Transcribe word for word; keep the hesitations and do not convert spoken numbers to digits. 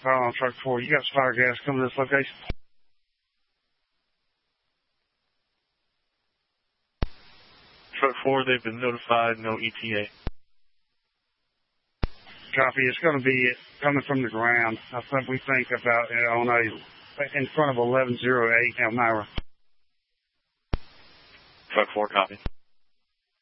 Fire on truck four. You got fire gas coming to this location? Truck four, they've been notified, no E T A. Copy. It's going to be coming from the ground. I think we think about it on a, in front of eleven oh eight Elmira. Truck four, copy.